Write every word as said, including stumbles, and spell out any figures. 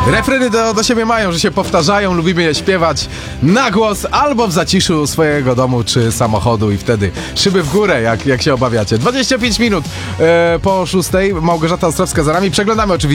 Refreny do, do siebie mają, że się powtarzają, lubimy je śpiewać na głos albo w zaciszu swojego domu czy samochodu i wtedy szyby w górę, jak, jak się obawiacie. dwadzieścia pięć minut e, po szóstej, Małgorzata Ostrowska za nami, przeglądamy oczywiście